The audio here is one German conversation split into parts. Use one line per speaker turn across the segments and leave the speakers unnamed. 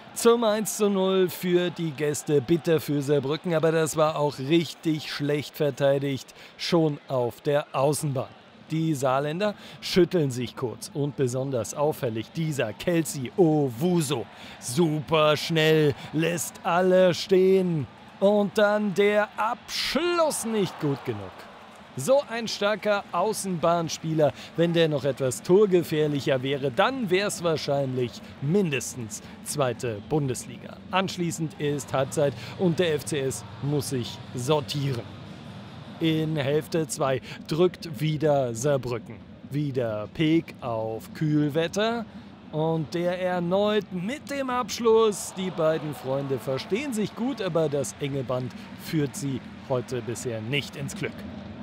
Zum 1:0 für die Gäste, bitter für Saarbrücken, aber das war auch richtig schlecht verteidigt, schon auf der Außenbahn. Die Saarländer schütteln sich kurz und besonders auffällig dieser Kelsey Owusu. Super schnell, lässt alle stehen und dann der Abschluss nicht gut genug. So ein starker Außenbahnspieler, wenn der noch etwas torgefährlicher wäre, dann wäre es wahrscheinlich mindestens zweite Bundesliga. Anschließend ist Halbzeit und der FCS muss sich sortieren. In Hälfte 2 drückt wieder Saarbrücken. Wieder Peek auf Kühlwetter und der erneut mit dem Abschluss. Die beiden Freunde verstehen sich gut, aber das enge Band führt sie heute bisher nicht ins Glück.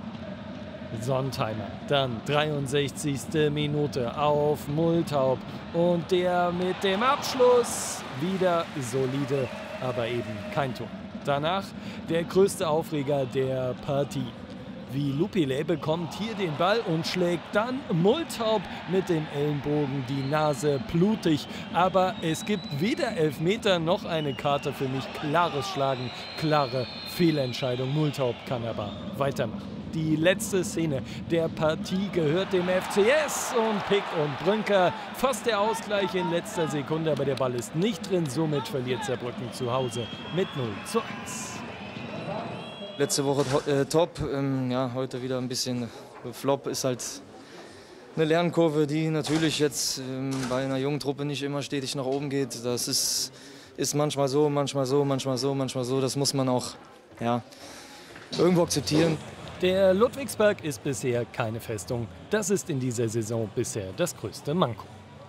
Sontheimer, dann 63. Minute auf Multhaup und der mit dem Abschluss wieder solide, aber eben kein Tor. Danach der größte Aufreger der Partie. Wie Lupile bekommt hier den Ball und schlägt dann Multhaup mit dem Ellenbogen die Nase blutig. Aber es gibt weder Elfmeter noch eine Karte für mich. Klares Schlagen, klare Fehlentscheidung. Multhaup kann aber weitermachen. Die letzte Szene der Partie gehört dem FCS und Pick und Brünker. Fast der Ausgleich in letzter Sekunde, aber der Ball ist nicht drin. Somit verliert Saarbrücken zu Hause mit 0:1.
Letzte Woche top, ja, heute wieder ein bisschen Flop. Ist halt eine Lernkurve, die natürlich jetzt bei einer jungen Truppe nicht immer stetig nach oben geht. Das ist manchmal so, manchmal so, manchmal so, manchmal so. Das muss man auch irgendwo akzeptieren.
Der Ludwigsberg ist bisher keine Festung. Das ist in dieser Saison bisher das größte Manko.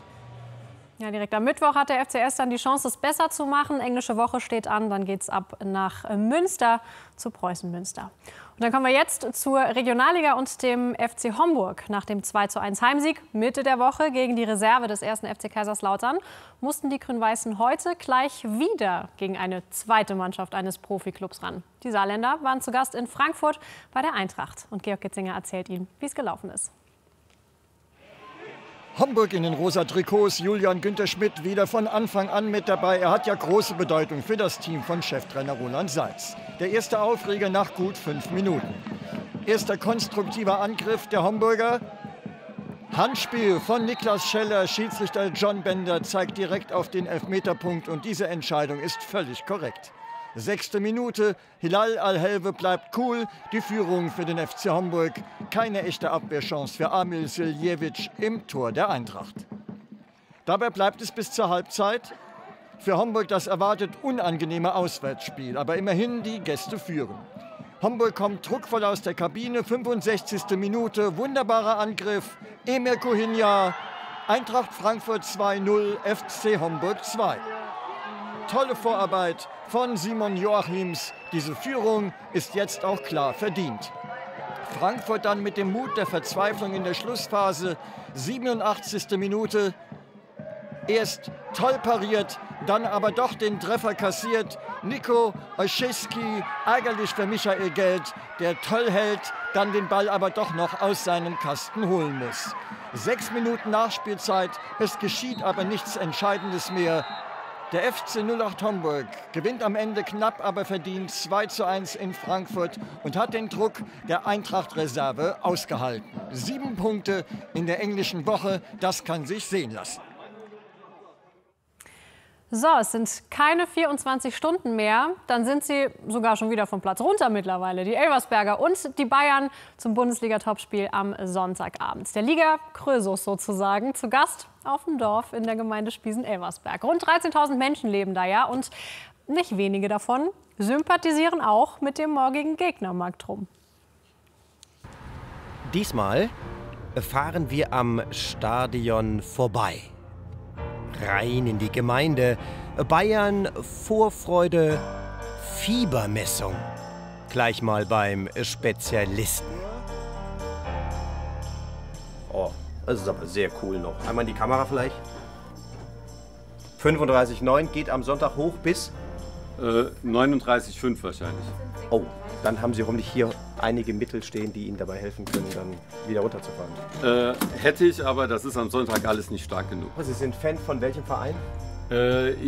Ja, direkt am Mittwoch hat der FCS dann die Chance, es besser zu machen. Englische Woche steht an, dann geht es ab nach Münster zu Preußen Münster. Und dann kommen wir jetzt zur Regionalliga und dem FC Homburg. Nach dem 2:1 Heimsieg Mitte der Woche gegen die Reserve des 1. FC Kaiserslautern mussten die Grün-Weißen heute gleich wieder gegen eine zweite Mannschaft eines Profiklubs ran. Die Saarländer waren zu Gast in Frankfurt bei der Eintracht. Und Georg Kitzinger erzählt Ihnen, wie es gelaufen ist.
Homburg in den rosa Trikots, Julian Günther Schmidt wieder von Anfang an mit dabei. Er hat ja große Bedeutung für das Team von Cheftrainer Roland Seitz. Der erste Aufreger nach gut 5 Minuten. Erster konstruktiver Angriff der Homburger. Handspiel von Niklas Scheller, Schiedsrichter John Bender zeigt direkt auf den Elfmeterpunkt und diese Entscheidung ist völlig korrekt. 6. Minute, Hilal Al-Helwe bleibt cool, die Führung für den FC Homburg. Keine echte Abwehrchance für Amil Siljevic im Tor der Eintracht. Dabei bleibt es bis zur Halbzeit. Für Homburg das erwartet unangenehme Auswärtsspiel, aber immerhin die Gäste führen. Homburg kommt druckvoll aus der Kabine, 65. Minute, wunderbarer Angriff, Emir Kohinja, Eintracht Frankfurt 2:0, FC Homburg 2. Tolle Vorarbeit von Simon Joachims. Diese Führung ist jetzt auch klar verdient. Frankfurt dann mit dem Mut der Verzweiflung in der Schlussphase. 87. Minute. Erst toll pariert, dann aber doch den Treffer kassiert. Nico Olszewski, ärgerlich für Michael Geld, der toll hält, dann den Ball aber doch noch aus seinem Kasten holen muss. 6 Minuten Nachspielzeit, es geschieht aber nichts Entscheidendes mehr. Der FC 08 Homburg gewinnt am Ende knapp, aber verdient 2:1 in Frankfurt und hat den Druck der Eintracht-Reserve ausgehalten. 7 Punkte in der englischen Woche, das kann sich sehen lassen.
So, es sind keine 24 Stunden mehr. Dann sind sie sogar schon wieder vom Platz runter mittlerweile. Die Elversberger und die Bayern zum Bundesliga-Topspiel am Sonntagabend. Der Liga Krösus sozusagen, zu Gast auf dem Dorf in der Gemeinde Spiesen-Elversberg. Rund 13.000 Menschen leben da ja und nicht wenige davon sympathisieren auch mit dem morgigen Gegner Marc Trumm.
Diesmal fahren wir am Stadion vorbei. Rein in die Gemeinde. Bayern, Vorfreude, Fiebermessung. Gleich mal beim Spezialisten. Oh, das ist aber sehr cool noch. Einmal in die Kamera vielleicht. 35,9 geht am Sonntag hoch bis?
39,5 wahrscheinlich.
Oh, dann haben Sie hoffentlich hier einige Mittel stehen, die Ihnen dabei helfen können, dann wieder runterzufahren.
Hätte ich, aber das ist am Sonntag alles nicht stark genug.
Sie sind Fan von welchem Verein?